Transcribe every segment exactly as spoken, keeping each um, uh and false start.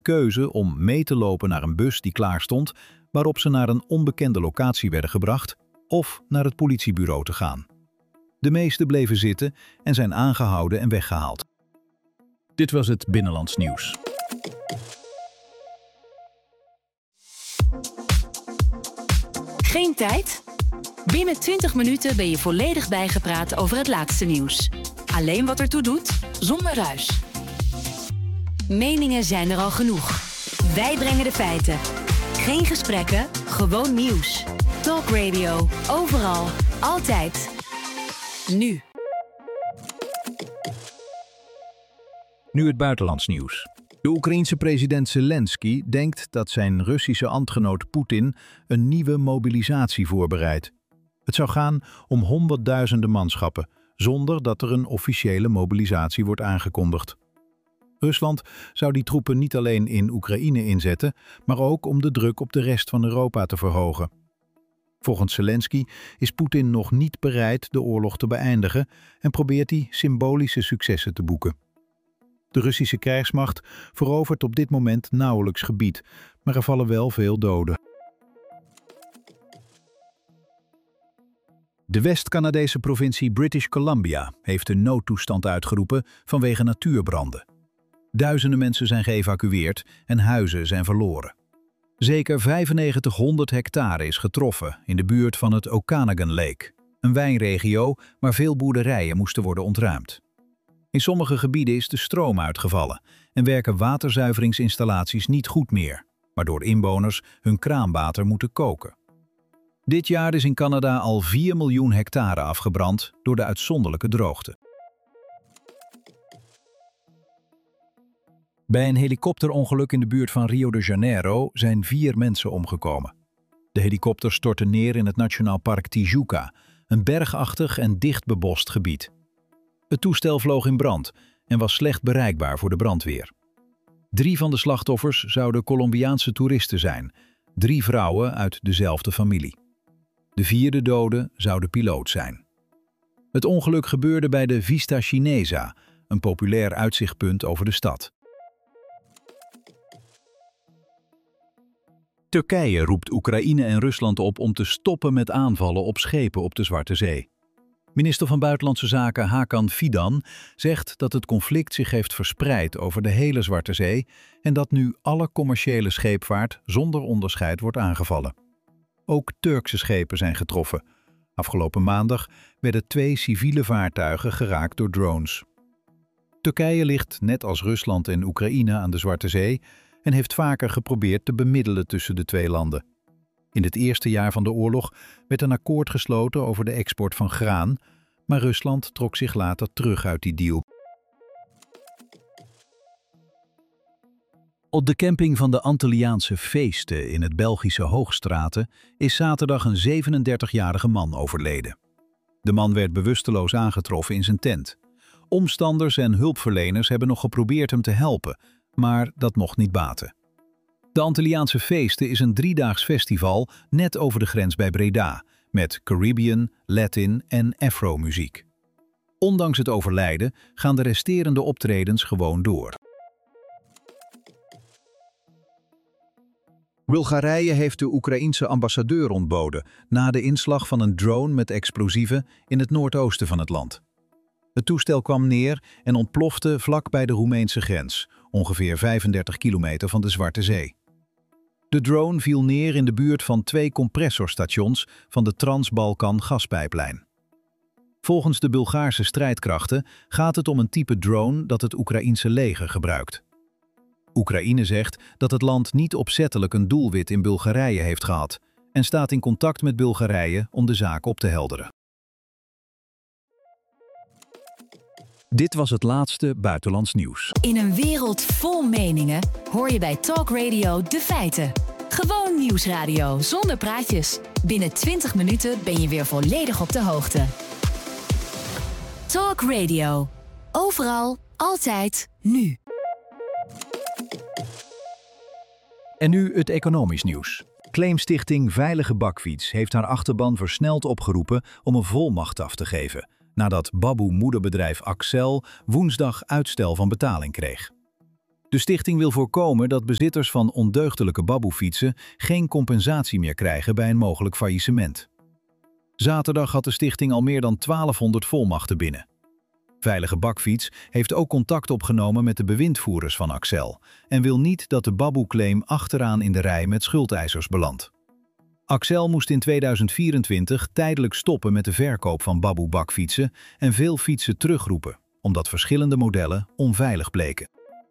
Keuze om mee te lopen naar een bus die klaar stond, waarop ze naar een onbekende locatie werden gebracht, of naar het politiebureau te gaan. De meesten bleven zitten en zijn aangehouden en weggehaald. Dit was het Binnenlands Nieuws. Geen tijd? Binnen twintig minuten ben je volledig bijgepraat over het laatste nieuws. Alleen wat ertoe doet, zonder ruis. Meningen zijn er al genoeg. Wij brengen de feiten. Geen gesprekken, gewoon nieuws. Talk Radio, overal, altijd. Nu. Nu het buitenlands nieuws. De Oekraïense president Zelensky denkt dat zijn Russische ambtgenoot Poetin een nieuwe mobilisatie voorbereidt. Het zou gaan om honderdduizenden manschappen, zonder dat er een officiële mobilisatie wordt aangekondigd. Rusland zou die troepen niet alleen in Oekraïne inzetten, maar ook om de druk op de rest van Europa te verhogen. Volgens Zelensky is Poetin nog niet bereid de oorlog te beëindigen en probeert hij symbolische successen te boeken. De Russische krijgsmacht verovert op dit moment nauwelijks gebied, maar er vallen wel veel doden. De West-Canadese provincie British Columbia heeft een noodtoestand uitgeroepen vanwege natuurbranden. Duizenden mensen zijn geëvacueerd en huizen zijn verloren. Zeker vijfennegentighonderd hectare is getroffen in de buurt van het Okanagan Lake, een wijnregio waar veel boerderijen moesten worden ontruimd. In sommige gebieden is de stroom uitgevallen en werken waterzuiveringsinstallaties niet goed meer, waardoor inwoners hun kraanwater moeten koken. Dit jaar is in Canada al vier miljoen hectare afgebrand door de uitzonderlijke droogte. Bij een helikopterongeluk in de buurt van Rio de Janeiro zijn vier mensen omgekomen. De helikopter stortte neer in het Nationaal Park Tijuca, een bergachtig en dicht bebost gebied. Het toestel vloog in brand en was slecht bereikbaar voor de brandweer. Drie van de slachtoffers zouden Colombiaanse toeristen zijn, drie vrouwen uit dezelfde familie. De vierde dode zou de piloot zijn. Het ongeluk gebeurde bij de Vista Chinesa, een populair uitzichtpunt over de stad. Turkije roept Oekraïne en Rusland op om te stoppen met aanvallen op schepen op de Zwarte Zee. Minister van Buitenlandse Zaken Hakan Fidan zegt dat het conflict zich heeft verspreid over de hele Zwarte Zee en dat nu alle commerciële scheepvaart zonder onderscheid wordt aangevallen. Ook Turkse schepen zijn getroffen. Afgelopen maandag werden twee civiele vaartuigen geraakt door drones. Turkije ligt, net als Rusland en Oekraïne, aan de Zwarte Zee en heeft vaker geprobeerd te bemiddelen tussen de twee landen. In het eerste jaar van de oorlog werd een akkoord gesloten over de export van graan, maar Rusland trok zich later terug uit die deal. Op de camping van de Antilliaanse Feesten in het Belgische Hoogstraten is zaterdag een zevenendertigjarige man overleden. De man werd bewusteloos aangetroffen in zijn tent. Omstanders en hulpverleners hebben nog geprobeerd hem te helpen, maar dat mocht niet baten. De Antilliaanse Feesten is een driedaags festival net over de grens bij Breda, met Caribbean, Latin en Afro-muziek. Ondanks het overlijden gaan de resterende optredens gewoon door. Bulgarije heeft de Oekraïense ambassadeur ontboden na de inslag van een drone met explosieven in het noordoosten van het land. Het toestel kwam neer en ontplofte vlak bij de Roemeense grens, ongeveer vijfendertig kilometer van de Zwarte Zee. De drone viel neer in de buurt van twee compressorstations van de Trans-Balkan gaspijplijn. Volgens de Bulgaarse strijdkrachten gaat het om een type drone dat het Oekraïense leger gebruikt. Oekraïne zegt dat het land niet opzettelijk een doelwit in Bulgarije heeft gehad en staat in contact met Bulgarije om de zaak op te helderen. Dit was het laatste buitenlands nieuws. In een wereld vol meningen hoor je bij Talk Radio de feiten. Gewoon nieuwsradio zonder praatjes. Binnen twintig minuten ben je weer volledig op de hoogte. Talk Radio. Overal, altijd, nu. En nu het economisch nieuws. Claimstichting Veilige Bakfiets heeft haar achterban versneld opgeroepen om een volmacht af te geven, nadat Baboe moederbedrijf Axel woensdag uitstel van betaling kreeg. De stichting wil voorkomen dat bezitters van ondeugdelijke baboefietsen geen compensatie meer krijgen bij een mogelijk faillissement. Zaterdag had de stichting al meer dan twaalfhonderd volmachten binnen. Veilige Bakfiets heeft ook contact opgenomen met de bewindvoerders van Accel en wil niet dat de baboeclaim achteraan in de rij met schuldeisers belandt. Accel moest in tweeduizend vierentwintig tijdelijk stoppen met de verkoop van baboe-bakfietsen en veel fietsen terugroepen, omdat verschillende modellen onveilig bleken.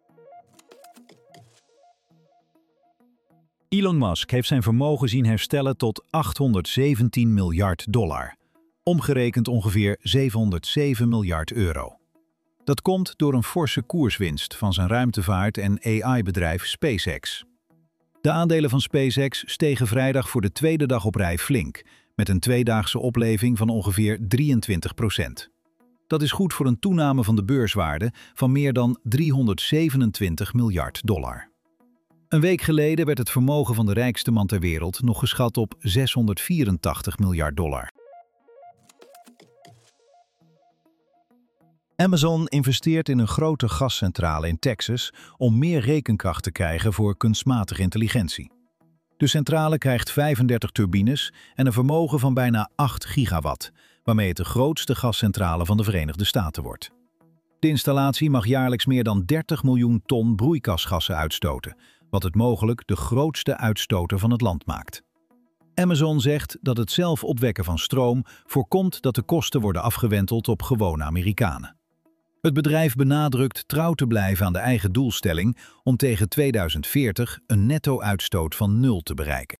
Elon Musk heeft zijn vermogen zien herstellen tot achthonderdzeventien miljard dollar. Omgerekend ongeveer zevenhonderdzeven miljard euro. Dat komt door een forse koerswinst van zijn ruimtevaart- en A I-bedrijf SpaceX. De aandelen van SpaceX stegen vrijdag voor de tweede dag op rij flink, met een tweedaagse opleving van ongeveer drieëntwintig procent. Dat is goed voor een toename van de beurswaarde van meer dan driehonderdzevenentwintig miljard dollar. Een week geleden werd het vermogen van de rijkste man ter wereld nog geschat op zeshonderdvierentachtig miljard dollar. Amazon investeert in een grote gascentrale in Texas om meer rekenkracht te krijgen voor kunstmatige intelligentie. De centrale krijgt vijfendertig turbines en een vermogen van bijna acht gigawatt, waarmee het de grootste gascentrale van de Verenigde Staten wordt. De installatie mag jaarlijks meer dan dertig miljoen ton broeikasgassen uitstoten, wat het mogelijk de grootste uitstoter van het land maakt. Amazon zegt dat het zelf opwekken van stroom voorkomt dat de kosten worden afgewenteld op gewone Amerikanen. Het bedrijf benadrukt trouw te blijven aan de eigen doelstelling om tegen tweeduizend veertig een netto-uitstoot van nul te bereiken.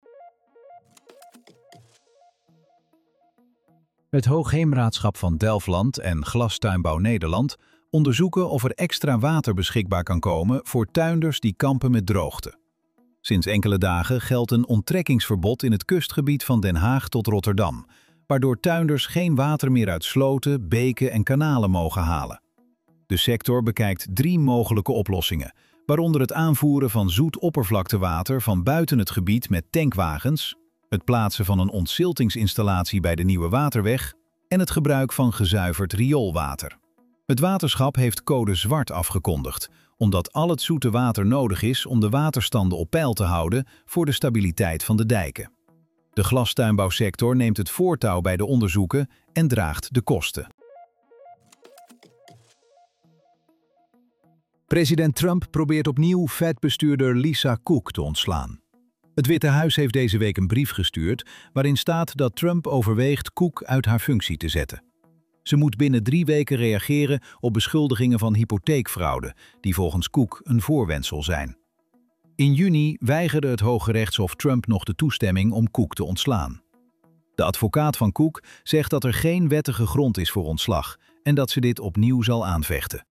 Het Hoogheemraadschap van Delfland en Glastuinbouw Nederland onderzoeken of er extra water beschikbaar kan komen voor tuinders die kampen met droogte. Sinds enkele dagen geldt een onttrekkingsverbod in het kustgebied van Den Haag tot Rotterdam, waardoor tuinders geen water meer uit sloten, beken en kanalen mogen halen. De sector bekijkt drie mogelijke oplossingen, waaronder het aanvoeren van zoet oppervlaktewater van buiten het gebied met tankwagens, het plaatsen van een ontziltingsinstallatie bij de Nieuwe Waterweg en het gebruik van gezuiverd rioolwater. Het waterschap heeft code zwart afgekondigd, omdat al het zoete water nodig is om de waterstanden op peil te houden voor de stabiliteit van de dijken. De glastuinbouwsector neemt het voortouw bij de onderzoeken en draagt de kosten. President Trump probeert opnieuw Fed-bestuurder Lisa Cook te ontslaan. Het Witte Huis heeft deze week een brief gestuurd waarin staat dat Trump overweegt Cook uit haar functie te zetten. Ze moet binnen drie weken reageren op beschuldigingen van hypotheekfraude, die volgens Cook een voorwendsel zijn. In juni weigerde het Hooggerechtshof Trump nog de toestemming om Cook te ontslaan. De advocaat van Cook zegt dat er geen wettige grond is voor ontslag en dat ze dit opnieuw zal aanvechten.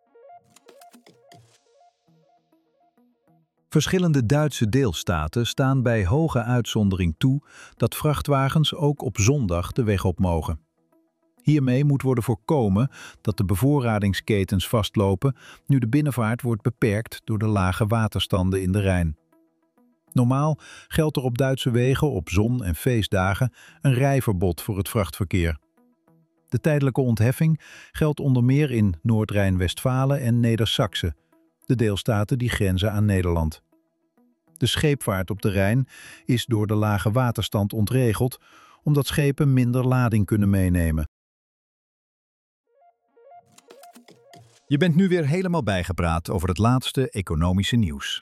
Verschillende Duitse deelstaten staan bij hoge uitzondering toe dat vrachtwagens ook op zondag de weg op mogen. Hiermee moet worden voorkomen dat de bevoorradingsketens vastlopen nu de binnenvaart wordt beperkt door de lage waterstanden in de Rijn. Normaal geldt er op Duitse wegen op zon- en feestdagen een rijverbod voor het vrachtverkeer. De tijdelijke ontheffing geldt onder meer in Noord-Rijn-Westfalen en Neder-Saxe, de deelstaten die grenzen aan Nederland. De scheepvaart op de Rijn is door de lage waterstand ontregeld, omdat schepen minder lading kunnen meenemen. Je bent nu weer helemaal bijgepraat over het laatste economische nieuws.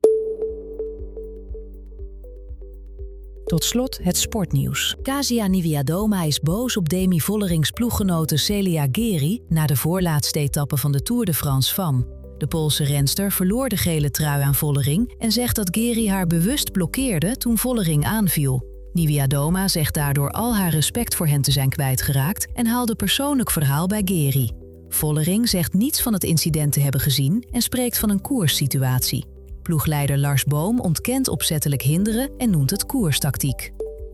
Tot slot het sportnieuws. Kasia Niewiadoma is boos op Demi Vollerings ploeggenote Celia Geri na de voorlaatste etappe van de Tour de France Femmes. De Poolse renster verloor de gele trui aan Vollering en zegt dat Geri haar bewust blokkeerde toen Vollering aanviel. Niewiadoma zegt daardoor al haar respect voor hen te zijn kwijtgeraakt en haalde persoonlijk verhaal bij Geri. Vollering zegt niets van het incident te hebben gezien en spreekt van een koerssituatie. Ploegleider Lars Boom ontkent opzettelijk hinderen en noemt het koerstactiek.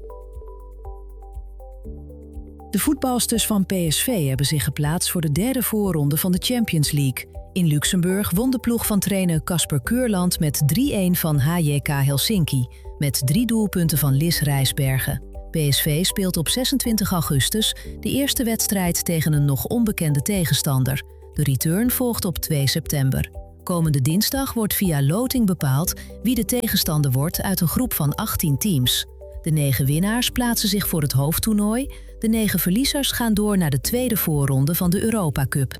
De voetbalsters van P S V hebben zich geplaatst voor de derde voorronde van de Champions League. In Luxemburg won de ploeg van trainer Casper Keurland met drie-een van H J K Helsinki, met drie doelpunten van Lis Rijsbergen. P S V speelt op zesentwintig augustus de eerste wedstrijd tegen een nog onbekende tegenstander. De return volgt op twee september. Komende dinsdag wordt via loting bepaald wie de tegenstander wordt uit een groep van achttien teams. De negen winnaars plaatsen zich voor het hoofdtoernooi. De negen verliezers gaan door naar de tweede voorronde van de Europa Cup.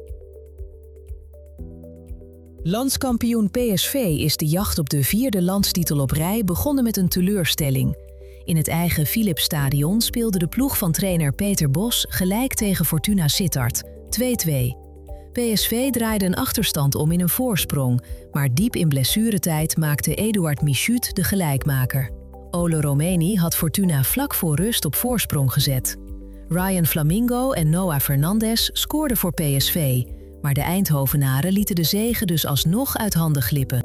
Landskampioen P S V is de jacht op de vierde landstitel op rij begonnen met een teleurstelling. In het eigen Philipsstadion speelde de ploeg van trainer Peter Bos gelijk tegen Fortuna Sittard, twee-twee. P S V draaide een achterstand om in een voorsprong, maar diep in blessuretijd maakte Eduard Michut de gelijkmaker. Ole Romeni had Fortuna vlak voor rust op voorsprong gezet. Ryan Flamingo en Noah Fernandes scoorden voor P S V, maar de Eindhovenaren lieten de zege dus alsnog uit handen glippen.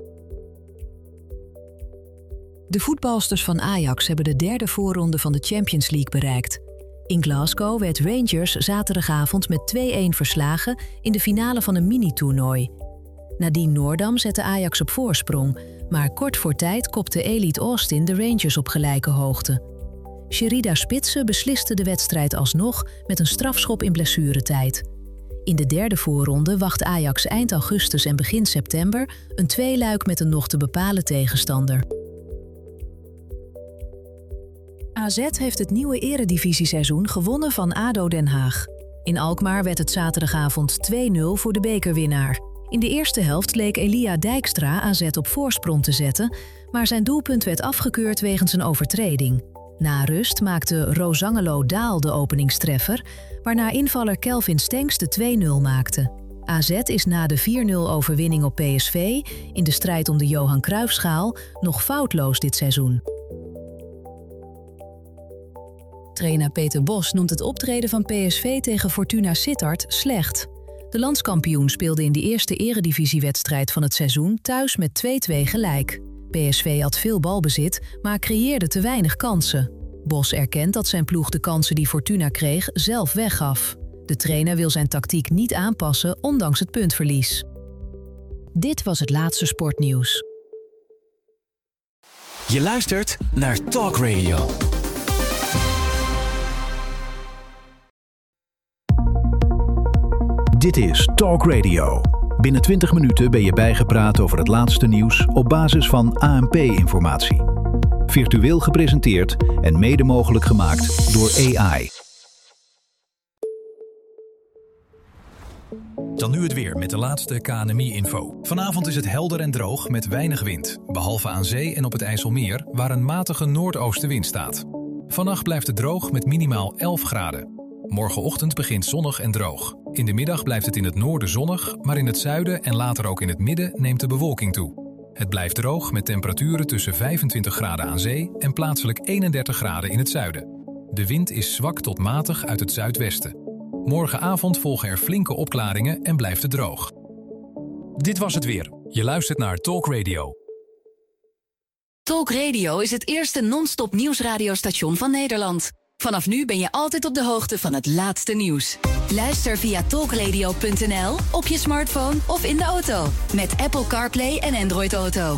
De voetbalsters van Ajax hebben de derde voorronde van de Champions League bereikt. In Glasgow werd Rangers zaterdagavond met twee-een verslagen in de finale van een mini-toernooi. Nadine Noordam zette Ajax op voorsprong, maar kort voor tijd kopte Elite Austin de Rangers op gelijke hoogte. Sherida Spitse besliste de wedstrijd alsnog met een strafschop in blessuretijd. In de derde voorronde wacht Ajax eind augustus en begin september een tweeluik met een nog te bepalen tegenstander. A Z heeft het nieuwe eredivisieseizoen gewonnen van A D O Den Haag. In Alkmaar werd het zaterdagavond twee-nul voor de bekerwinnaar. In de eerste helft leek Elia Dijkstra A Z op voorsprong te zetten, maar zijn doelpunt werd afgekeurd wegens een overtreding. Na rust maakte Rosangelo Daal de openingstreffer, waarna invaller Kelvin Stenks de twee-nul maakte. A Z is na de vier-nul overwinning op P S V in de strijd om de Johan Cruijffschaal nog foutloos dit seizoen. Trainer Peter Bos noemt het optreden van P S V tegen Fortuna Sittard slecht. De landskampioen speelde in de eerste eredivisiewedstrijd van het seizoen thuis met twee-twee gelijk. P S V had veel balbezit, maar creëerde te weinig kansen. Bos erkent dat zijn ploeg de kansen die Fortuna kreeg zelf weggaf. De trainer wil zijn tactiek niet aanpassen, ondanks het puntverlies. Dit was het laatste sportnieuws. Je luistert naar Talk Radio. Dit is Talk Radio. Binnen twintig minuten ben je bijgepraat over het laatste nieuws op basis van A N P-informatie. Virtueel gepresenteerd en mede mogelijk gemaakt door A I. Dan nu het weer met de laatste K N M I-info. Vanavond is het helder en droog met weinig wind. Behalve aan zee en op het IJsselmeer, waar een matige noordoostenwind staat. Vannacht blijft het droog met minimaal elf graden. Morgenochtend begint zonnig en droog. In de middag blijft het in het noorden zonnig, maar in het zuiden en later ook in het midden neemt de bewolking toe. Het blijft droog met temperaturen tussen vijfentwintig graden aan zee en plaatselijk eenendertig graden in het zuiden. De wind is zwak tot matig uit het zuidwesten. Morgenavond volgen er flinke opklaringen en blijft het droog. Dit was het weer. Je luistert naar Talk Radio. Talk Radio is het eerste non-stop nieuwsradiostation van Nederland. Vanaf nu ben je altijd op de hoogte van het laatste nieuws. Luister via talkradio punt n l, op je smartphone of in de auto. Met Apple CarPlay en Android Auto.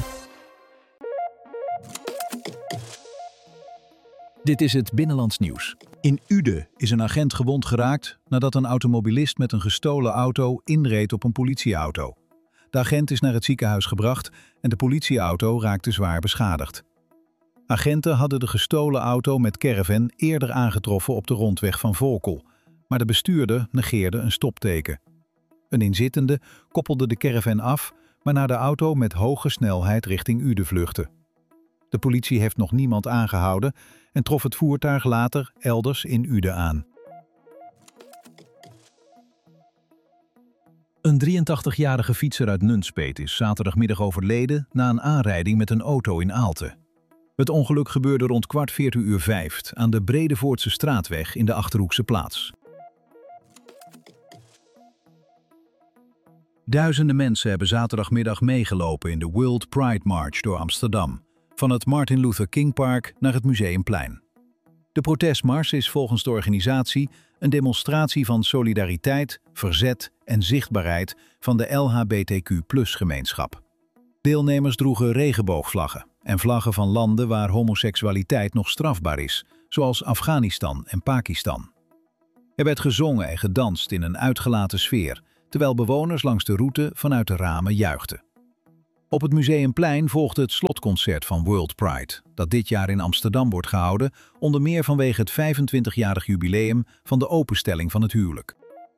Dit is het Binnenlands nieuws. In Uden is een agent gewond geraakt nadat een automobilist met een gestolen auto inreed op een politieauto. De agent is naar het ziekenhuis gebracht en de politieauto raakte zwaar beschadigd. Agenten hadden de gestolen auto met caravan eerder aangetroffen op de rondweg van Volkel, maar de bestuurder negeerde een stopteken. Een inzittende koppelde de caravan af, waarna de auto met hoge snelheid richting Uden vluchtte. De politie heeft nog niemand aangehouden en trof het voertuig later elders in Uden aan. Een drieëntachtigjarige fietser uit Nunspeet is zaterdagmiddag overleden na een aanrijding met een auto in Aalten. Het ongeluk gebeurde rond kwart veertien uur vijf aan de Bredevoortse straatweg in de Achterhoekse Plaats. Duizenden mensen hebben zaterdagmiddag meegelopen in de World Pride March door Amsterdam, van het Martin Luther King Park naar het Museumplein. De protestmars is volgens de organisatie een demonstratie van solidariteit, verzet en zichtbaarheid van de L H B T Q plus gemeenschap. Deelnemers droegen regenboogvlaggen en vlaggen van landen waar homoseksualiteit nog strafbaar is, zoals Afghanistan en Pakistan. Er werd gezongen en gedanst in een uitgelaten sfeer terwijl bewoners langs de route vanuit de ramen juichten. Op het Museumplein volgde het slotconcert van World Pride, dat dit jaar in Amsterdam wordt gehouden, onder meer vanwege het vijfentwintigjarig jubileum van de openstelling van het huwelijk.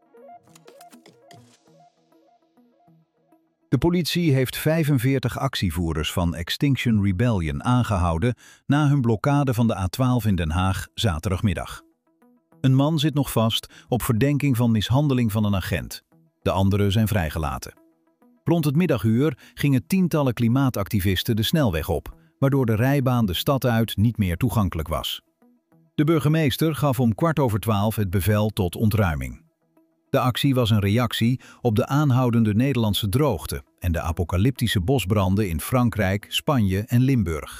De politie heeft vijfenveertig actievoerders van Extinction Rebellion aangehouden na hun blokkade van de A twaalf in Den Haag zaterdagmiddag. Een man zit nog vast op verdenking van mishandeling van een agent. De anderen zijn vrijgelaten. Rond het middaguur gingen tientallen klimaatactivisten de snelweg op, waardoor de rijbaan de stad uit niet meer toegankelijk was. De burgemeester gaf om kwart over twaalf het bevel tot ontruiming. De actie was een reactie op de aanhoudende Nederlandse droogte en de apocalyptische bosbranden in Frankrijk, Spanje en Limburg.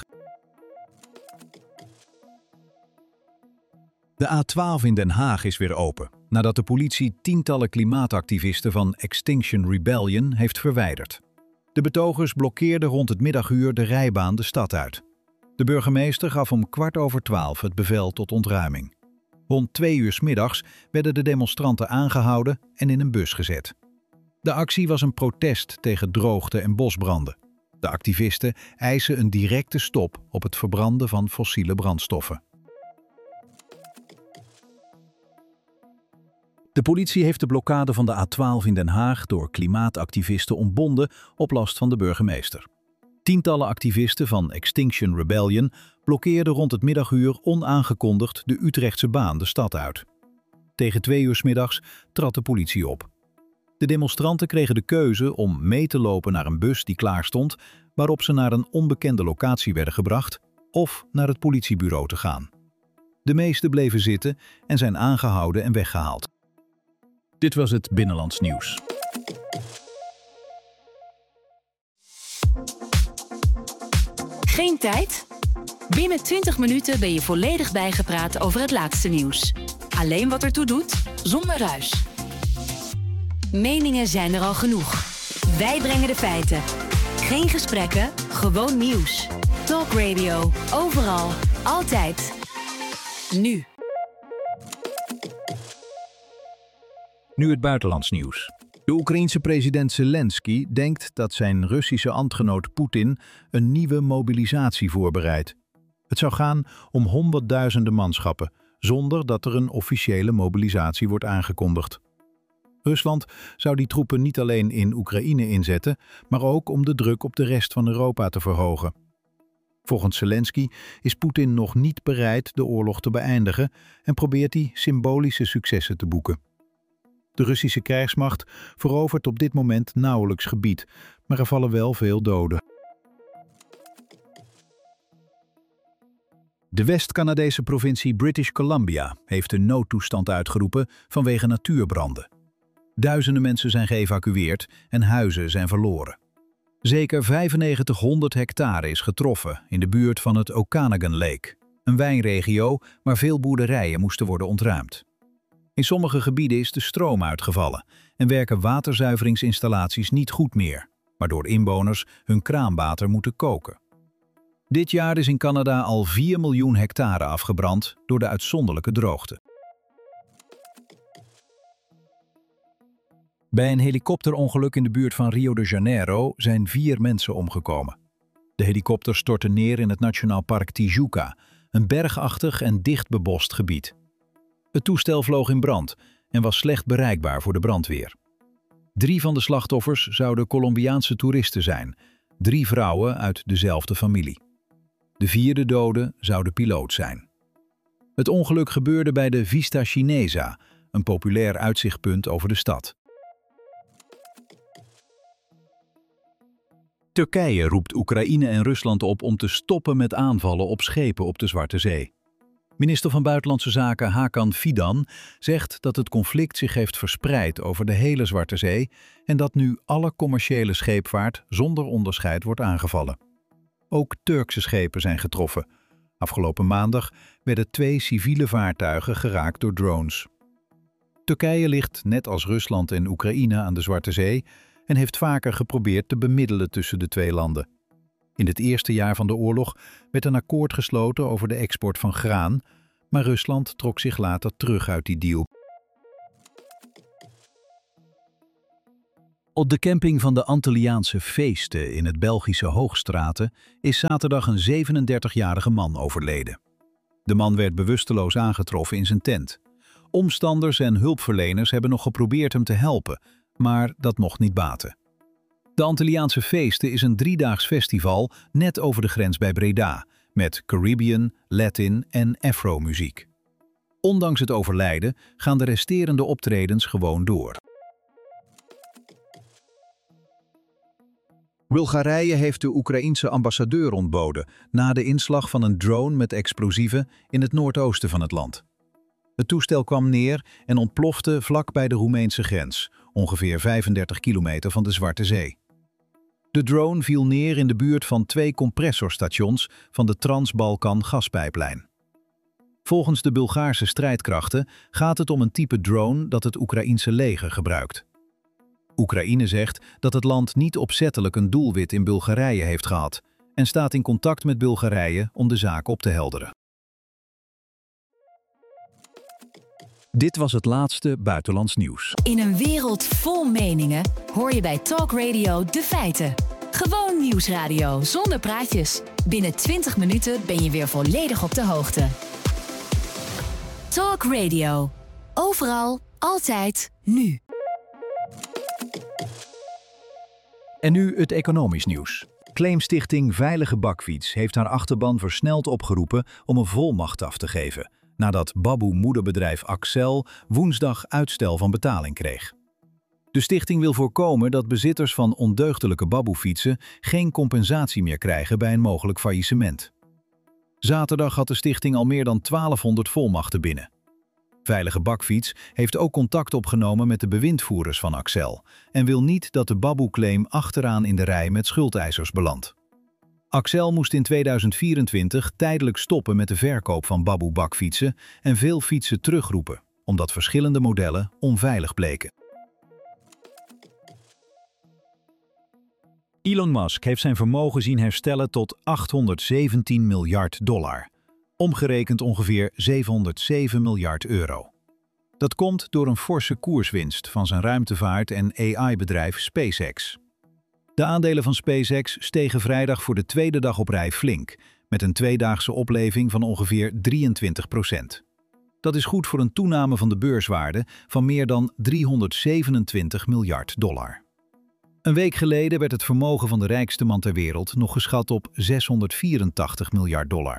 De A twaalf in Den Haag is weer open, nadat de politie tientallen klimaatactivisten van Extinction Rebellion heeft verwijderd. De betogers blokkeerden rond het middaguur de rijbaan de stad uit. De burgemeester gaf om kwart over twaalf het bevel tot ontruiming. Rond twee uur 's middags werden de demonstranten aangehouden en in een bus gezet. De actie was een protest tegen droogte en bosbranden. De activisten eisen een directe stop op het verbranden van fossiele brandstoffen. De politie heeft de blokkade van de A twaalf in Den Haag door klimaatactivisten ontbonden op last van de burgemeester. Tientallen activisten van Extinction Rebellion blokkeerden rond het middaguur onaangekondigd de Utrechtse baan de stad uit. Tegen twee uur 's middags trad de politie op. De demonstranten kregen de keuze om mee te lopen naar een bus die klaar stond, waarop ze naar een onbekende locatie werden gebracht, of naar het politiebureau te gaan. De meesten bleven zitten en zijn aangehouden en weggehaald. Dit was het Binnenlands Nieuws. Geen tijd? Binnen twintig minuten ben je volledig bijgepraat over het laatste nieuws. Alleen wat ertoe doet, zonder ruis. Meningen zijn er al genoeg. Wij brengen de feiten. Geen gesprekken, gewoon nieuws. Talk Radio, overal, altijd. Nu. Nu het buitenlands nieuws. De Oekraïense president Zelensky denkt dat zijn Russische ambtgenoot Poetin een nieuwe mobilisatie voorbereidt. Het zou gaan om honderdduizenden manschappen, zonder dat er een officiële mobilisatie wordt aangekondigd. Rusland zou die troepen niet alleen in Oekraïne inzetten, maar ook om de druk op de rest van Europa te verhogen. Volgens Zelensky is Poetin nog niet bereid de oorlog te beëindigen en probeert hij symbolische successen te boeken. De Russische krijgsmacht verovert op dit moment nauwelijks gebied, maar er vallen wel veel doden. De West-Canadese provincie British Columbia heeft een noodtoestand uitgeroepen vanwege natuurbranden. Duizenden mensen zijn geëvacueerd en huizen zijn verloren. Zeker vijfennegentighonderd hectare is getroffen in de buurt van het Okanagan Lake, een wijnregio waar veel boerderijen moesten worden ontruimd. In sommige gebieden is de stroom uitgevallen en werken waterzuiveringsinstallaties niet goed meer, waardoor inwoners hun kraanwater moeten koken. Dit jaar is in Canada al vier miljoen hectare afgebrand door de uitzonderlijke droogte. Bij een helikopterongeluk in de buurt van Rio de Janeiro zijn vier mensen omgekomen. De helikopter stortte neer in het Nationaal Park Tijuca, een bergachtig en dicht bebost gebied. Het toestel vloog in brand en was slecht bereikbaar voor de brandweer. Drie van de slachtoffers zouden Colombiaanse toeristen zijn, drie vrouwen uit dezelfde familie. De vierde dode zou de piloot zijn. Het ongeluk gebeurde bij de Vista Chinesa, een populair uitzichtpunt over de stad. Turkije roept Oekraïne en Rusland op om te stoppen met aanvallen op schepen op de Zwarte Zee. Minister van Buitenlandse Zaken Hakan Fidan zegt dat het conflict zich heeft verspreid over de hele Zwarte Zee en dat nu alle commerciële scheepvaart zonder onderscheid wordt aangevallen. Ook Turkse schepen zijn getroffen. Afgelopen maandag werden twee civiele vaartuigen geraakt door drones. Turkije ligt, net als Rusland en Oekraïne, aan de Zwarte Zee en heeft vaker geprobeerd te bemiddelen tussen de twee landen. In het eerste jaar van de oorlog werd een akkoord gesloten over de export van graan, maar Rusland trok zich later terug uit die deal. Op de camping van de Antilliaanse Feesten in het Belgische Hoogstraten is zaterdag een zevenendertigjarige man overleden. De man werd bewusteloos aangetroffen in zijn tent. Omstanders en hulpverleners hebben nog geprobeerd hem te helpen, maar dat mocht niet baten. De Antilliaanse Feesten is een driedaags festival net over de grens bij Breda, met Caribbean, Latin en Afro-muziek. Ondanks het overlijden gaan de resterende optredens gewoon door. Bulgarije heeft de Oekraïense ambassadeur ontboden na de inslag van een drone met explosieven in het noordoosten van het land. Het toestel kwam neer en ontplofte vlak bij de Roemeense grens, ongeveer vijfendertig kilometer van de Zwarte Zee. De drone viel neer in de buurt van twee compressorstations van de Trans-Balkan gaspijplijn. Volgens de Bulgaarse strijdkrachten gaat het om een type drone dat het Oekraïense leger gebruikt. Oekraïne zegt dat het land niet opzettelijk een doelwit in Bulgarije heeft gehad en staat in contact met Bulgarije om de zaak op te helderen. Dit was het laatste buitenlands nieuws. In een wereld vol meningen hoor je bij Talk Radio de feiten. Gewoon nieuwsradio zonder praatjes. Binnen twintig minuten ben je weer volledig op de hoogte. Talk Radio. Overal, altijd, nu. En nu het economisch nieuws. Claimstichting Veilige Bakfiets heeft haar achterban versneld opgeroepen om een volmacht af te geven, nadat Baboe-moederbedrijf Accel woensdag uitstel van betaling kreeg. De stichting wil voorkomen dat bezitters van ondeugdelijke Baboe-fietsen geen compensatie meer krijgen bij een mogelijk faillissement. Zaterdag had de stichting al meer dan twaalfhonderd volmachten binnen. Veilige Bakfiets heeft ook contact opgenomen met de bewindvoerders van Accel en wil niet dat de Baboe-claim achteraan in de rij met schuldeisers belandt. Accel moest in tweeduizend vierentwintig tijdelijk stoppen met de verkoop van Baboe-bakfietsen en veel fietsen terugroepen, omdat verschillende modellen onveilig bleken. Elon Musk heeft zijn vermogen zien herstellen tot achthonderdzeventien miljard dollar. Omgerekend ongeveer zevenhonderdzeven miljard euro. Dat komt door een forse koerswinst van zijn ruimtevaart- en A I-bedrijf SpaceX. De aandelen van SpaceX stegen vrijdag voor de tweede dag op rij flink, met een tweedaagse opleving van ongeveer drieëntwintig procent. Dat is goed voor een toename van de beurswaarde van meer dan driehonderdzevenentwintig miljard dollar. Een week geleden werd het vermogen van de rijkste man ter wereld nog geschat op zeshonderdvierentachtig miljard dollar.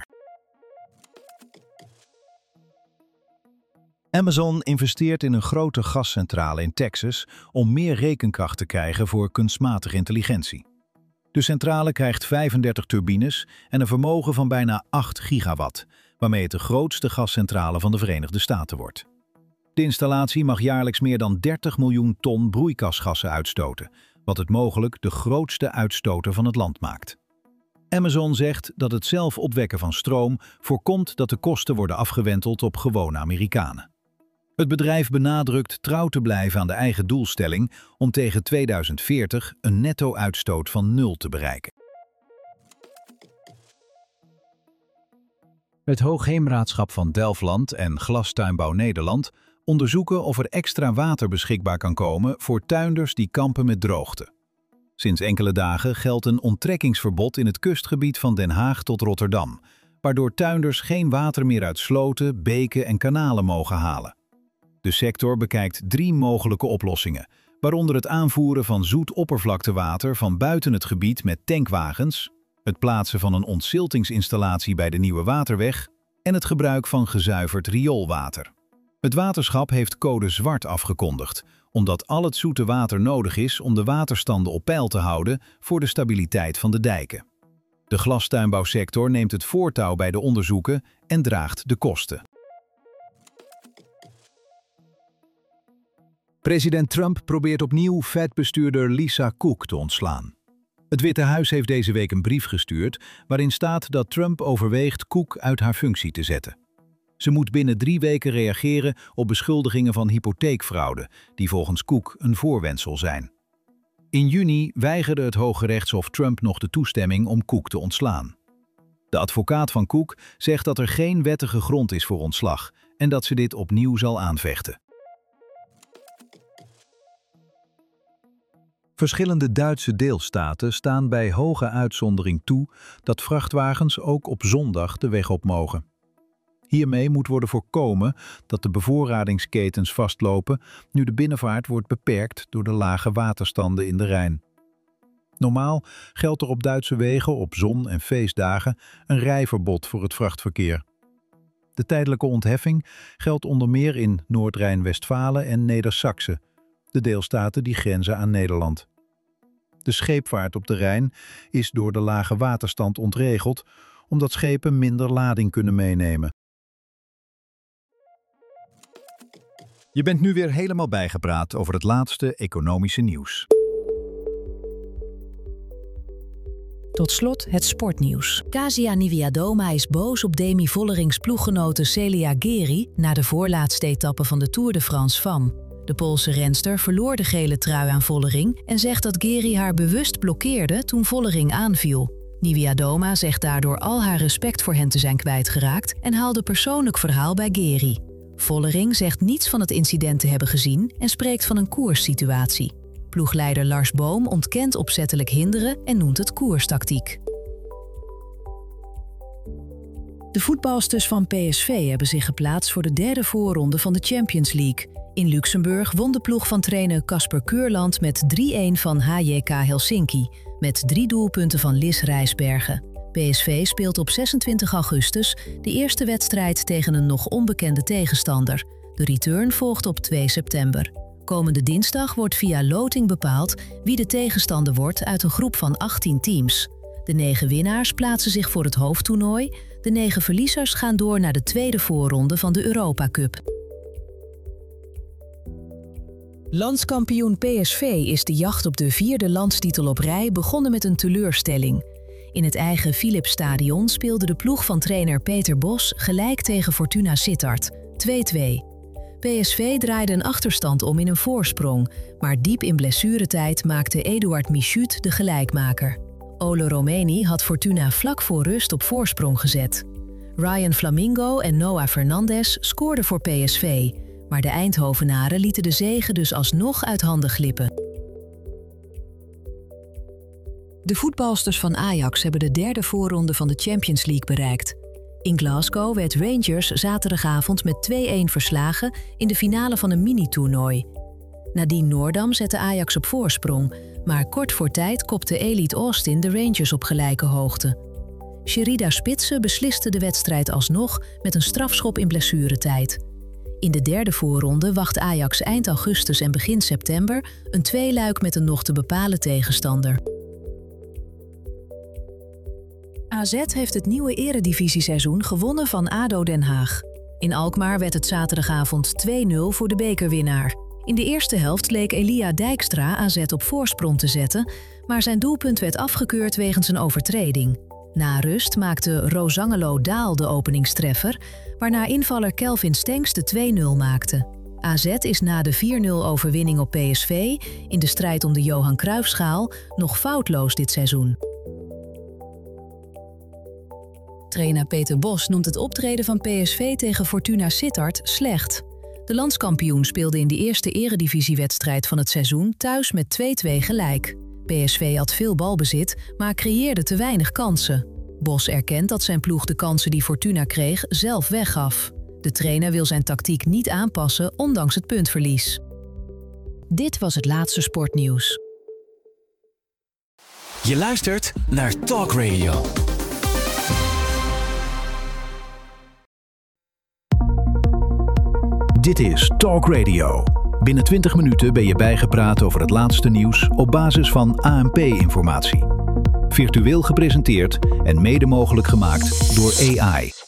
Amazon investeert in een grote gascentrale in Texas om meer rekenkracht te krijgen voor kunstmatige intelligentie. De centrale krijgt vijfendertig turbines en een vermogen van bijna acht gigawatt, waarmee het de grootste gascentrale van de Verenigde Staten wordt. De installatie mag jaarlijks meer dan dertig miljoen ton broeikasgassen uitstoten, wat het mogelijk de grootste uitstoter van het land maakt. Amazon zegt dat het zelf opwekken van stroom voorkomt dat de kosten worden afgewenteld op gewone Amerikanen. Het bedrijf benadrukt trouw te blijven aan de eigen doelstelling om tegen tweeduizend veertig een netto-uitstoot van nul te bereiken. Het Hoogheemraadschap van Delfland en Glastuinbouw Nederland onderzoeken of er extra water beschikbaar kan komen voor tuinders die kampen met droogte. Sinds enkele dagen geldt een onttrekkingsverbod in het kustgebied van Den Haag tot Rotterdam, waardoor tuinders geen water meer uit sloten, beken en kanalen mogen halen. De sector bekijkt drie mogelijke oplossingen, waaronder het aanvoeren van zoet oppervlaktewater van buiten het gebied met tankwagens, het plaatsen van een ontziltingsinstallatie bij de Nieuwe Waterweg en het gebruik van gezuiverd rioolwater. Het waterschap heeft code zwart afgekondigd, omdat al het zoete water nodig is om de waterstanden op peil te houden voor de stabiliteit van de dijken. De glastuinbouwsector neemt het voortouw bij de onderzoeken en draagt de kosten. President Trump probeert opnieuw Fed-bestuurder Lisa Cook te ontslaan. Het Witte Huis heeft deze week een brief gestuurd waarin staat dat Trump overweegt Cook uit haar functie te zetten. Ze moet binnen drie weken reageren op beschuldigingen van hypotheekfraude, die volgens Cook een voorwendsel zijn. In juni weigerde het Hooggerechtshof Trump nog de toestemming om Cook te ontslaan. De advocaat van Cook zegt dat er geen wettige grond is voor ontslag en dat ze dit opnieuw zal aanvechten. Verschillende Duitse deelstaten staan bij hoge uitzondering toe dat vrachtwagens ook op zondag de weg op mogen. Hiermee moet worden voorkomen dat de bevoorradingsketens vastlopen nu de binnenvaart wordt beperkt door de lage waterstanden in de Rijn. Normaal geldt er op Duitse wegen op zon- en feestdagen een rijverbod voor het vrachtverkeer. De tijdelijke ontheffing geldt onder meer in Noord-Rijn-Westfalen en Neder-Saxe, de deelstaten die grenzen aan Nederland. De scheepvaart op de Rijn is door de lage waterstand ontregeld, omdat schepen minder lading kunnen meenemen. Je bent nu weer helemaal bijgepraat over het laatste economische nieuws. Tot slot het sportnieuws. Kasia Niewiadoma is boos op Demi Vollerings ploeggenote Celia Geri na de voorlaatste etappe van de Tour de France Femmes. De Poolse renster verloor de gele trui aan Vollering en zegt dat Geri haar bewust blokkeerde toen Vollering aanviel. Niewiadoma zegt daardoor al haar respect voor hen te zijn kwijtgeraakt en haalde persoonlijk verhaal bij Geri. Vollering zegt niets van het incident te hebben gezien en spreekt van een koerssituatie. Ploegleider Lars Boom ontkent opzettelijk hinderen en noemt het koerstactiek. De voetbalsters van P S V hebben zich geplaatst voor de derde voorronde van de Champions League. In Luxemburg won de ploeg van trainer Casper Keurland met drie-een van H J K Helsinki, met drie doelpunten van Lis Rijsbergen. P S V speelt op zesentwintig augustus de eerste wedstrijd tegen een nog onbekende tegenstander. De return volgt op twee september. Komende dinsdag wordt via loting bepaald wie de tegenstander wordt uit een groep van achttien teams. De negen winnaars plaatsen zich voor het hoofdtoernooi. De negen verliezers gaan door naar de tweede voorronde van de Europa Cup. Landskampioen P S V is de jacht op de vierde landstitel op rij begonnen met een teleurstelling. In het eigen Philipsstadion speelde de ploeg van trainer Peter Bos gelijk tegen Fortuna Sittard, twee-twee. P S V draaide een achterstand om in een voorsprong, maar diep in blessuretijd maakte Eduard Michut de gelijkmaker. Ole Romeni had Fortuna vlak voor rust op voorsprong gezet. Ryan Flamingo en Noah Fernandes scoorden voor P S V, maar de Eindhovenaren lieten de zege dus alsnog uit handen glippen. De voetbalsters van Ajax hebben de derde voorronde van de Champions League bereikt. In Glasgow werd Rangers zaterdagavond met twee-een verslagen in de finale van een mini-toernooi. Nadine Noordam zette Ajax op voorsprong, maar kort voor tijd kopte Elite Austin de Rangers op gelijke hoogte. Sherida Spitse besliste de wedstrijd alsnog met een strafschop in blessuretijd. In de derde voorronde wacht Ajax eind augustus en begin september een tweeluik met een nog te bepalen tegenstander. A Z heeft het nieuwe eredivisieseizoen gewonnen van A D O Den Haag. In Alkmaar werd het zaterdagavond twee-nul voor de bekerwinnaar. In de eerste helft leek Elia Dijkstra A Z op voorsprong te zetten, maar zijn doelpunt werd afgekeurd wegens een overtreding. Na rust maakte Rosangelo Daal de openingstreffer, waarna invaller Kelvin Stenks de twee-nul maakte. A Z is na de vier-nul overwinning op P S V in de strijd om de Johan Cruijffschaal nog foutloos dit seizoen. Trainer Peter Bos noemt het optreden van P S V tegen Fortuna Sittard slecht. De landskampioen speelde in de eerste eredivisiewedstrijd van het seizoen thuis met twee-twee gelijk. P S V had veel balbezit, maar creëerde te weinig kansen. Bos erkent dat zijn ploeg de kansen die Fortuna kreeg zelf weggaf. De trainer wil zijn tactiek niet aanpassen, ondanks het puntverlies. Dit was het laatste sportnieuws. Je luistert naar Talk Radio. Dit is Talk Radio. Binnen twintig minuten ben je bijgepraat over het laatste nieuws op basis van A N P-informatie. Virtueel gepresenteerd en mede mogelijk gemaakt door A I.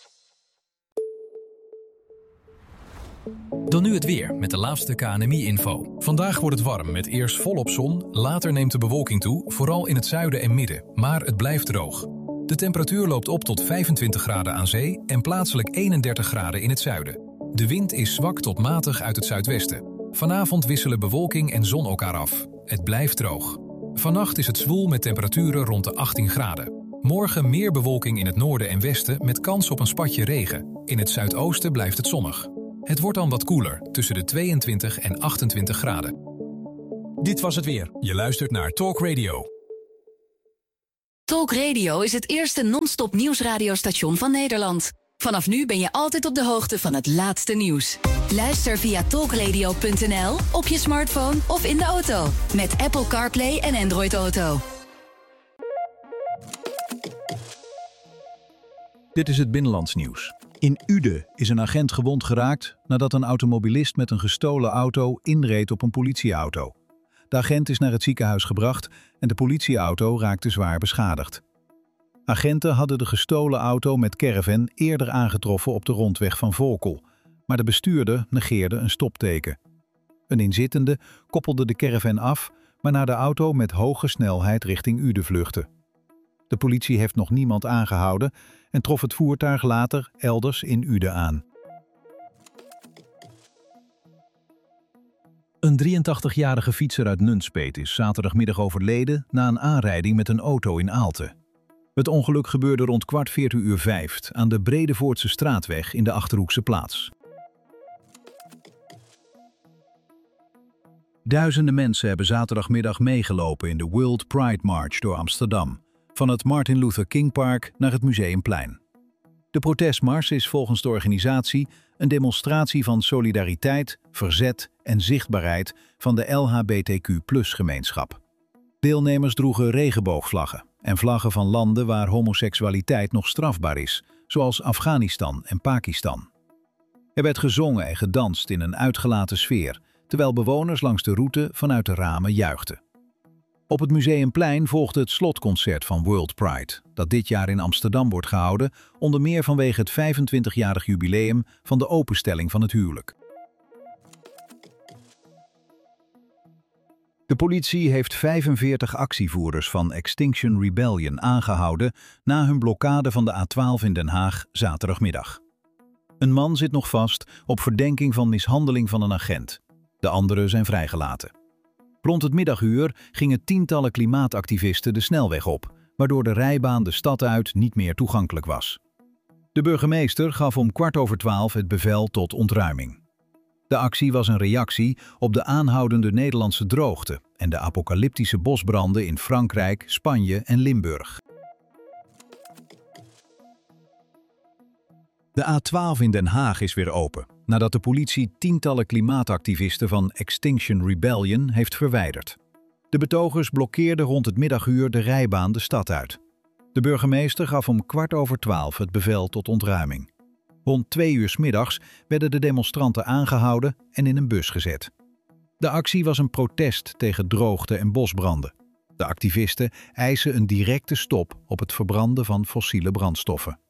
Dan nu het weer met de laatste K N M I-info. Vandaag wordt het warm met eerst volop zon, later neemt de bewolking toe, vooral in het zuiden en midden, maar het blijft droog. De temperatuur loopt op tot vijfentwintig graden aan zee en plaatselijk eenendertig graden in het zuiden. De wind is zwak tot matig uit het zuidwesten. Vanavond wisselen bewolking en zon elkaar af. Het blijft droog. Vannacht is het zwoel met temperaturen rond de achttien graden. Morgen meer bewolking in het noorden en westen met kans op een spatje regen. In het zuidoosten blijft het zonnig. Het wordt dan wat koeler, tussen de tweeëntwintig en achtentwintig graden. Dit was het weer. Je luistert naar Talk Radio. Talk Radio is het eerste non-stop nieuwsradiostation van Nederland. Vanaf nu ben je altijd op de hoogte van het laatste nieuws. Luister via talkradio punt n l, op je smartphone of in de auto. Met Apple CarPlay en Android Auto. Dit is het Binnenlands nieuws. In Uden is een agent gewond geraakt nadat een automobilist met een gestolen auto inreed op een politieauto. De agent is naar het ziekenhuis gebracht en de politieauto raakte zwaar beschadigd. Agenten hadden de gestolen auto met caravan eerder aangetroffen op de rondweg van Volkel, maar de bestuurder negeerde een stopteken. Een inzittende koppelde de caravan af, waarna de auto met hoge snelheid richting Uden vluchtte. De politie heeft nog niemand aangehouden en trof het voertuig later elders in Uden aan. Een drieëntachtigjarige fietser uit Nunspeet is zaterdagmiddag overleden na een aanrijding met een auto in Aalten. Het ongeluk gebeurde rond kwart veertien uur vijf aan de Bredevoortse straatweg in de Achterhoekse Plaats. Duizenden mensen hebben zaterdagmiddag meegelopen in de World Pride March door Amsterdam, van het Martin Luther King Park naar het Museumplein. De protestmars is volgens de organisatie een demonstratie van solidariteit, verzet en zichtbaarheid van de L H B T Q plus gemeenschap. Deelnemers droegen regenboogvlaggen en vlaggen van landen waar homoseksualiteit nog strafbaar is, zoals Afghanistan en Pakistan. Er werd gezongen en gedanst in een uitgelaten sfeer, terwijl bewoners langs de route vanuit de ramen juichten. Op het Museumplein volgde het slotconcert van World Pride, dat dit jaar in Amsterdam wordt gehouden, onder meer vanwege het vijfentwintigjarig jubileum van de openstelling van het huwelijk. De politie heeft vijfenveertig actievoerders van Extinction Rebellion aangehouden na hun blokkade van de A twaalf in Den Haag zaterdagmiddag. Een man zit nog vast op verdenking van mishandeling van een agent. De anderen zijn vrijgelaten. Rond het middaguur gingen tientallen klimaatactivisten de snelweg op, waardoor de rijbaan de stad uit niet meer toegankelijk was. De burgemeester gaf om kwart over twaalf het bevel tot ontruiming. De actie was een reactie op de aanhoudende Nederlandse droogte en de apocalyptische bosbranden in Frankrijk, Spanje en Limburg. De A twaalf in Den Haag is weer open, nadat de politie tientallen klimaatactivisten van Extinction Rebellion heeft verwijderd. De betogers blokkeerden rond het middaguur de rijbaan de stad uit. De burgemeester gaf om kwart over twaalf het bevel tot ontruiming. Rond twee uur 's middags werden de demonstranten aangehouden en in een bus gezet. De actie was een protest tegen droogte en bosbranden. De activisten eisen een directe stop op het verbranden van fossiele brandstoffen.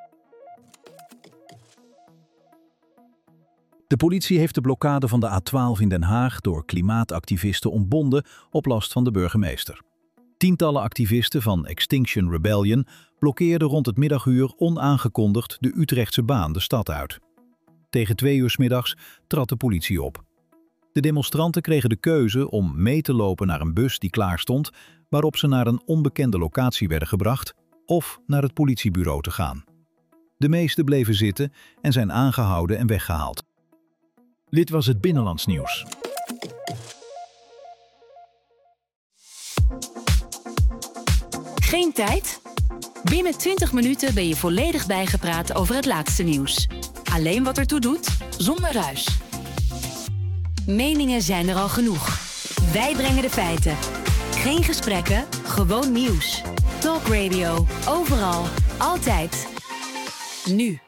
De politie heeft de blokkade van de A twaalf in Den Haag door klimaatactivisten ontbonden op last van de burgemeester. Tientallen activisten van Extinction Rebellion blokkeerden rond het middaguur onaangekondigd de Utrechtse baan de stad uit. Tegen twee uur 's middags trad de politie op. De demonstranten kregen de keuze om mee te lopen naar een bus die klaar stond, waarop ze naar een onbekende locatie werden gebracht, of naar het politiebureau te gaan. De meesten bleven zitten en zijn aangehouden en weggehaald. Dit was het Binnenlands nieuws. Geen tijd? Binnen twintig minuten ben je volledig bijgepraat over het laatste nieuws. Alleen wat ertoe doet, zonder ruis. Meningen zijn er al genoeg. Wij brengen de feiten. Geen gesprekken, gewoon nieuws. Talk Radio, overal, altijd. Nu.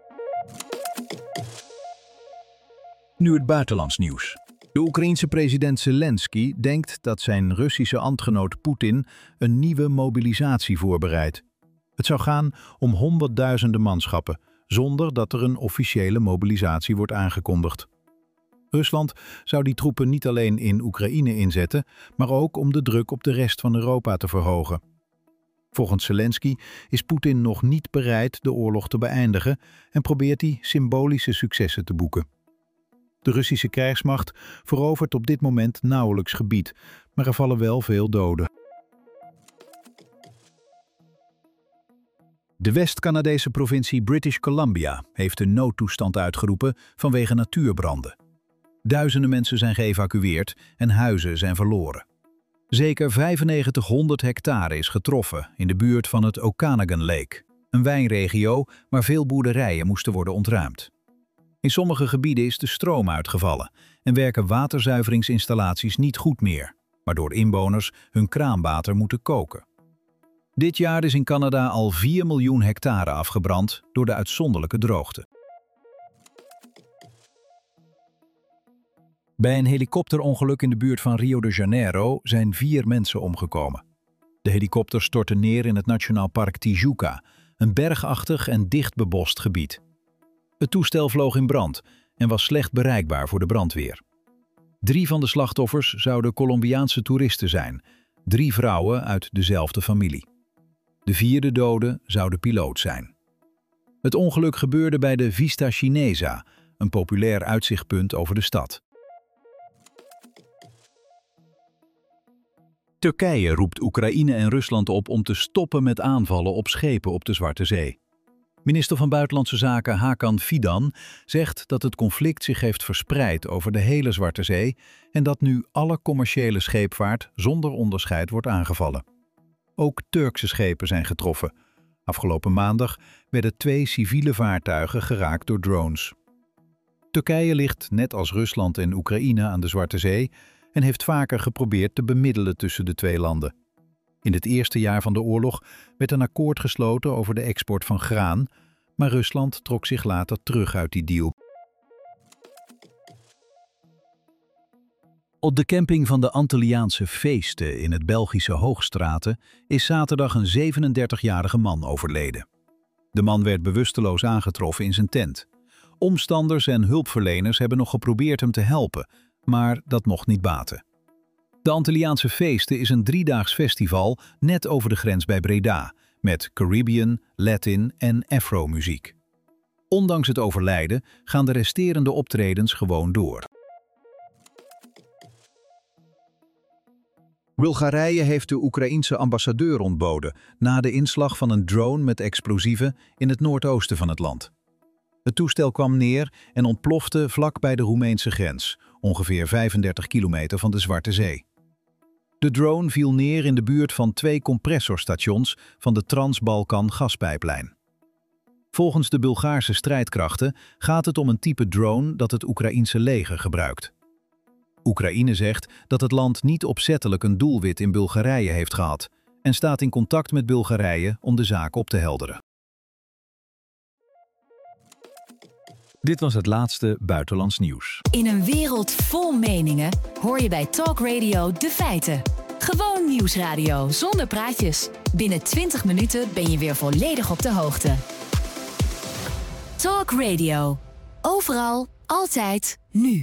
Nu het buitenlands nieuws. De Oekraïense president Zelensky denkt dat zijn Russische ambtgenoot Poetin een nieuwe mobilisatie voorbereidt. Het zou gaan om honderdduizenden manschappen, zonder dat er een officiële mobilisatie wordt aangekondigd. Rusland zou die troepen niet alleen in Oekraïne inzetten, maar ook om de druk op de rest van Europa te verhogen. Volgens Zelensky is Poetin nog niet bereid de oorlog te beëindigen en probeert hij symbolische successen te boeken. De Russische krijgsmacht verovert op dit moment nauwelijks gebied, maar er vallen wel veel doden. De West-Canadese provincie British Columbia heeft een noodtoestand uitgeroepen vanwege natuurbranden. Duizenden mensen zijn geëvacueerd en huizen zijn verloren. Zeker vijfennegentighonderd hectare is getroffen in de buurt van het Okanagan Lake, een wijnregio waar veel boerderijen moesten worden ontruimd. In sommige gebieden is de stroom uitgevallen en werken waterzuiveringsinstallaties niet goed meer, waardoor inwoners hun kraanwater moeten koken. Dit jaar is in Canada al vier miljoen hectare afgebrand door de uitzonderlijke droogte. Bij een helikopterongeluk in de buurt van Rio de Janeiro zijn vier mensen omgekomen. De helikopter stortte neer in het Nationaal Park Tijuca, een bergachtig en dicht bebost gebied. Het toestel vloog in brand en was slecht bereikbaar voor de brandweer. Drie van de slachtoffers zouden Colombiaanse toeristen zijn, drie vrouwen uit dezelfde familie. De vierde dode zou de piloot zijn. Het ongeluk gebeurde bij de Vista Chinesa, een populair uitzichtpunt over de stad. Turkije roept Oekraïne en Rusland op om te stoppen met aanvallen op schepen op de Zwarte Zee. Minister van Buitenlandse Zaken Hakan Fidan zegt dat het conflict zich heeft verspreid over de hele Zwarte Zee en dat nu alle commerciële scheepvaart zonder onderscheid wordt aangevallen. Ook Turkse schepen zijn getroffen. Afgelopen maandag werden twee civiele vaartuigen geraakt door drones. Turkije ligt, net als Rusland en Oekraïne, aan de Zwarte Zee en heeft vaker geprobeerd te bemiddelen tussen de twee landen. In het eerste jaar van de oorlog werd een akkoord gesloten over de export van graan, maar Rusland trok zich later terug uit die deal. Op de camping van de Antilliaanse Feesten in het Belgische Hoogstraten is zaterdag een zevenendertigjarige man overleden. De man werd bewusteloos aangetroffen in zijn tent. Omstanders en hulpverleners hebben nog geprobeerd hem te helpen, maar dat mocht niet baten. De Antilliaanse Feesten is een driedaags festival net over de grens bij Breda, met Caribbean, Latin en Afro-muziek. Ondanks het overlijden gaan de resterende optredens gewoon door. Bulgarije heeft de Oekraïense ambassadeur ontboden na de inslag van een drone met explosieven in het noordoosten van het land. Het toestel kwam neer en ontplofte vlak bij de Roemeense grens, ongeveer vijfendertig kilometer van de Zwarte Zee. De drone viel neer in de buurt van twee compressorstations van de Trans-Balkan gaspijplijn. Volgens de Bulgaarse strijdkrachten gaat het om een type drone dat het Oekraïense leger gebruikt. Oekraïne zegt dat het land niet opzettelijk een doelwit in Bulgarije heeft gehad en staat in contact met Bulgarije om de zaak op te helderen. Dit was het laatste buitenlands nieuws. In een wereld vol meningen hoor je bij Talk Radio de feiten. Gewoon nieuwsradio zonder praatjes. Binnen twintig minuten ben je weer volledig op de hoogte. Talk Radio. Overal, altijd, nu.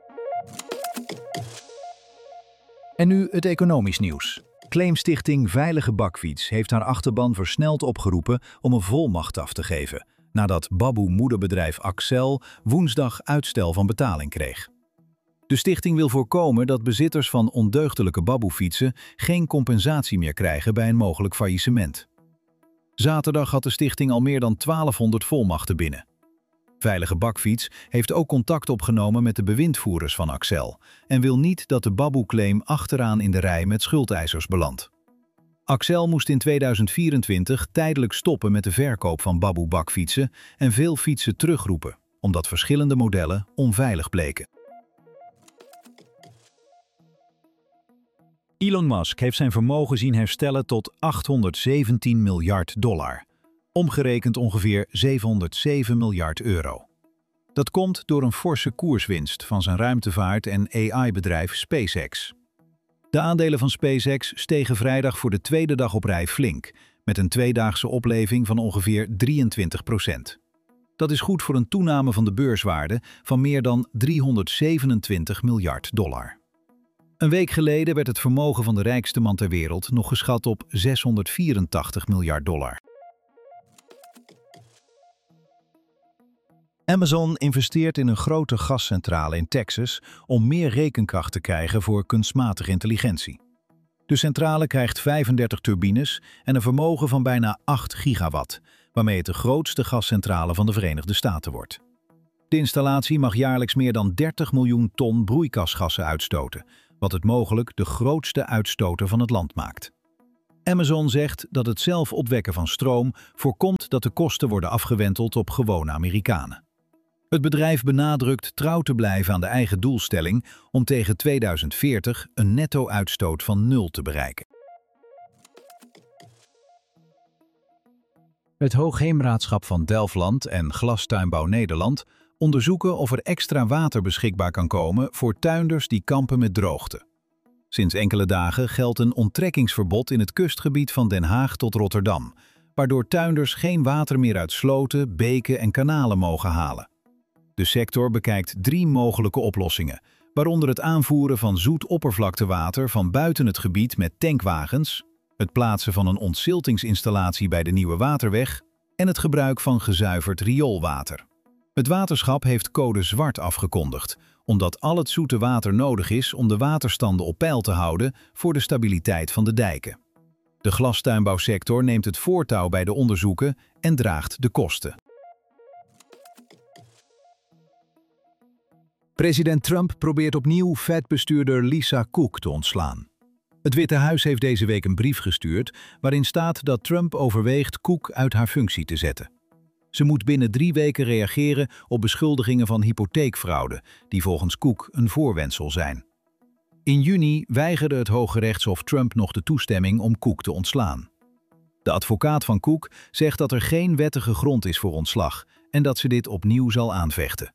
En nu het economisch nieuws. Claimstichting Veilige Bakfiets heeft haar achterban versneld opgeroepen om een volmacht af te geven, nadat baboe-moederbedrijf Accel woensdag uitstel van betaling kreeg. De stichting wil voorkomen dat bezitters van ondeugdelijke baboefietsen geen compensatie meer krijgen bij een mogelijk faillissement. Zaterdag had de stichting al meer dan twaalfhonderd volmachten binnen. Veilige Bakfiets heeft ook contact opgenomen met de bewindvoerders van Accel en wil niet dat de baboe-claim achteraan in de rij met schuldeisers belandt. Accel moest in tweeduizend vierentwintig tijdelijk stoppen met de verkoop van baboe-bakfietsen en veel fietsen terugroepen, omdat verschillende modellen onveilig bleken. Elon Musk heeft zijn vermogen zien herstellen tot achthonderdzeventien miljard dollar. Omgerekend ongeveer zevenhonderdzeven miljard euro. Dat komt door een forse koerswinst van zijn ruimtevaart- en A I-bedrijf SpaceX. De aandelen van SpaceX stegen vrijdag voor de tweede dag op rij flink, met een tweedaagse opleving van ongeveer drieëntwintig procent. Dat is goed voor een toename van de beurswaarde van meer dan driehonderdzevenentwintig miljard dollar. Een week geleden werd het vermogen van de rijkste man ter wereld nog geschat op zeshonderdvierentachtig miljard dollar. Amazon investeert in een grote gascentrale in Texas om meer rekenkracht te krijgen voor kunstmatige intelligentie. De centrale krijgt vijfendertig turbines en een vermogen van bijna acht gigawatt, waarmee het de grootste gascentrale van de Verenigde Staten wordt. De installatie mag jaarlijks meer dan dertig miljoen ton broeikasgassen uitstoten, wat het mogelijk de grootste uitstoter van het land maakt. Amazon zegt dat het zelf opwekken van stroom voorkomt dat de kosten worden afgewenteld op gewone Amerikanen. Het bedrijf benadrukt trouw te blijven aan de eigen doelstelling om tegen tweeduizend veertig een netto-uitstoot van nul te bereiken. Het Hoogheemraadschap van Delfland en Glastuinbouw Nederland onderzoeken of er extra water beschikbaar kan komen voor tuinders die kampen met droogte. Sinds enkele dagen geldt een onttrekkingsverbod in het kustgebied van Den Haag tot Rotterdam, waardoor tuinders geen water meer uit sloten, beken en kanalen mogen halen. De sector bekijkt drie mogelijke oplossingen, waaronder het aanvoeren van zoet oppervlaktewater van buiten het gebied met tankwagens, het plaatsen van een ontziltingsinstallatie bij de Nieuwe Waterweg en het gebruik van gezuiverd rioolwater. Het waterschap heeft code zwart afgekondigd, omdat al het zoete water nodig is om de waterstanden op peil te houden voor de stabiliteit van de dijken. De glastuinbouwsector neemt het voortouw bij de onderzoeken en draagt de kosten. President Trump probeert opnieuw Fed-bestuurder Lisa Cook te ontslaan. Het Witte Huis heeft deze week een brief gestuurd waarin staat dat Trump overweegt Cook uit haar functie te zetten. Ze moet binnen drie weken reageren op beschuldigingen van hypotheekfraude, die volgens Cook een voorwendsel zijn. In juni weigerde het Hooggerechtshof Trump nog de toestemming om Cook te ontslaan. De advocaat van Cook zegt dat er geen wettige grond is voor ontslag en dat ze dit opnieuw zal aanvechten.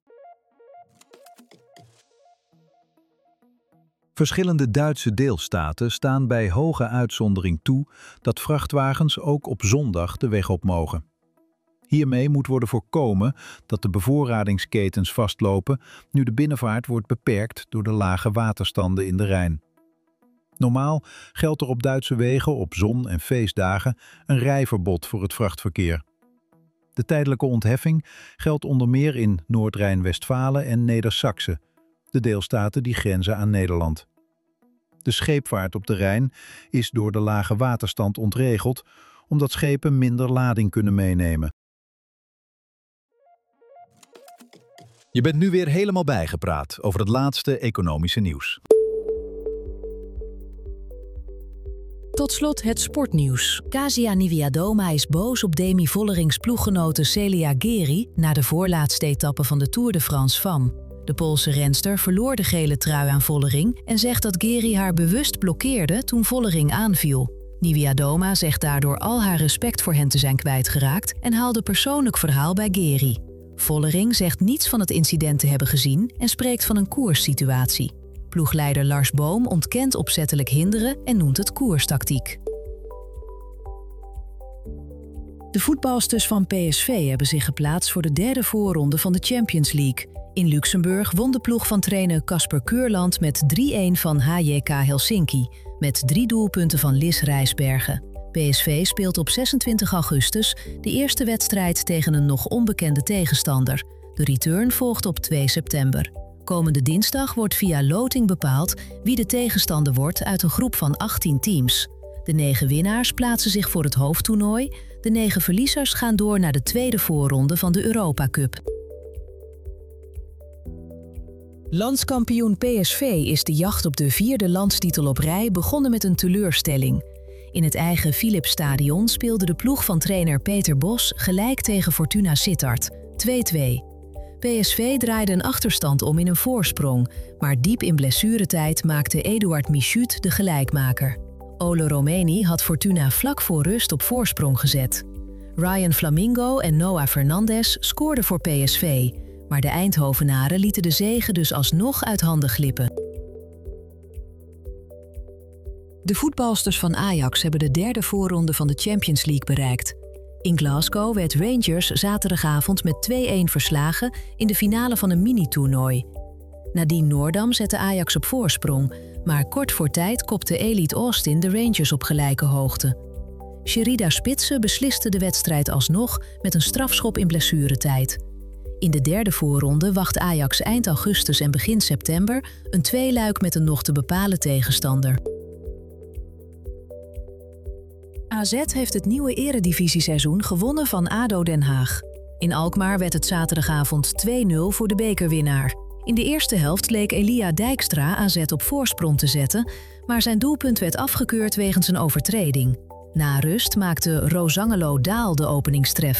Verschillende Duitse deelstaten staan bij hoge uitzondering toe dat vrachtwagens ook op zondag de weg op mogen. Hiermee moet worden voorkomen dat de bevoorradingsketens vastlopen nu de binnenvaart wordt beperkt door de lage waterstanden in de Rijn. Normaal geldt er op Duitse wegen op zon- en feestdagen een rijverbod voor het vrachtverkeer. De tijdelijke ontheffing geldt onder meer in Noord-Rijn-Westfalen en Neder-Saxe, de deelstaten die grenzen aan Nederland. De scheepvaart op de Rijn is door de lage waterstand ontregeld, omdat schepen minder lading kunnen meenemen. Je bent nu weer helemaal bijgepraat over het laatste economische nieuws. Tot slot het sportnieuws. Kasia Niewiadoma is boos op Demi Vollering's ploeggenote Celia Geri na de voorlaatste etappe van de Tour de France Femmes. De Poolse renster verloor de gele trui aan Vollering en zegt dat Geri haar bewust blokkeerde toen Vollering aanviel. Niewiadoma zegt daardoor al haar respect voor hen te zijn kwijtgeraakt en haalde persoonlijk verhaal bij Geri. Vollering zegt niets van het incident te hebben gezien en spreekt van een koerssituatie. Ploegleider Lars Boom ontkent opzettelijk hinderen en noemt het koerstactiek. De voetbalsters van P S V hebben zich geplaatst voor de derde voorronde van de Champions League. In Luxemburg won de ploeg van trainer Casper Kuurland met drie-een van H J K Helsinki, met drie doelpunten van Lis Rijsbergen. P S V speelt op zesentwintig augustus de eerste wedstrijd tegen een nog onbekende tegenstander. De return volgt op twee september. Komende dinsdag wordt via loting bepaald wie de tegenstander wordt uit een groep van achttien teams. De negen winnaars plaatsen zich voor het hoofdtoernooi. De negen verliezers gaan door naar de tweede voorronde van de Europa Cup. Landskampioen P S V is de jacht op de vierde landstitel op rij begonnen met een teleurstelling. In het eigen Philipsstadion speelde de ploeg van trainer Peter Bos gelijk tegen Fortuna Sittard, twee-twee. P S V draaide een achterstand om in een voorsprong, maar diep in blessuretijd maakte Eduard Michut de gelijkmaker. Ole Romeni had Fortuna vlak voor rust op voorsprong gezet. Ryan Flamingo en Noah Fernandes scoorden voor P S V, maar de Eindhovenaren lieten de zege dus alsnog uit handen glippen. De voetbalsters van Ajax hebben de derde voorronde van de Champions League bereikt. In Glasgow werd Rangers zaterdagavond met twee-een verslagen in de finale van een mini-toernooi. Nadine Noordam zette Ajax op voorsprong, maar kort voor tijd kopte Elite Austin de Rangers op gelijke hoogte. Sherida Spitse besliste de wedstrijd alsnog met een strafschop in blessuretijd. In de derde voorronde wacht Ajax eind augustus en begin september een tweeluik met een nog te bepalen tegenstander. A Z heeft het nieuwe eredivisieseizoen gewonnen van A D O Den Haag. In Alkmaar werd het zaterdagavond twee nul voor de bekerwinnaar. In de eerste helft leek Elia Dijkstra A Z op voorsprong te zetten, maar zijn doelpunt werd afgekeurd wegens een overtreding. Na rust maakte Rosangelo Daal de openingstreffer.